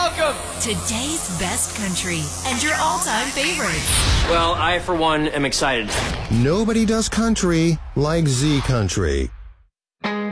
welcome today's best country and your all-time favorites. Well, I, for one, am excited. Nobody does country like Z Country.